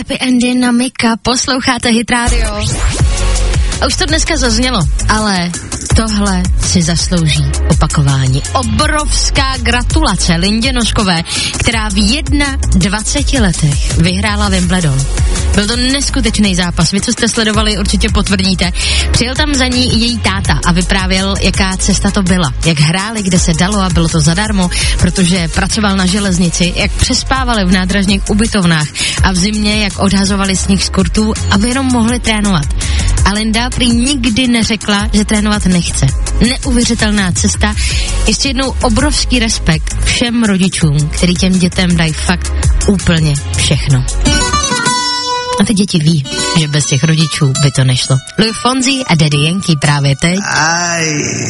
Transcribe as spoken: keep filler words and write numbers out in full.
Happy and Dynamika, posloucháte Hit Radio. A už to dneska zaznělo, ale tohle si zaslouží opakování. Obrovská gratulace Lindě Noskové, která v dvaceti jedna letech vyhrála Wimbledon. Byl to neskutečný zápas, vy, co jste sledovali, určitě potvrdíte. Přijel tam za ní i její táta a vyprávěl, jaká cesta to byla. Jak hráli, kde se dalo a bylo to zadarmo, protože pracoval na železnici, jak přespávali v nádražních ubytovnách a v zimě, jak odhazovali sníh z kurtů, aby jenom mohli trénovat. A Linda prý nikdy neřekla, že trénovat nechce. Neuvěřitelná cesta. Ještě jednou obrovský respekt všem rodičům, který těm dětem dají fakt úplně všechno. A ty děti ví, že bez těch rodičů by to nešlo. Luis Fonsi a Daddy Yankee právě teď. Aj.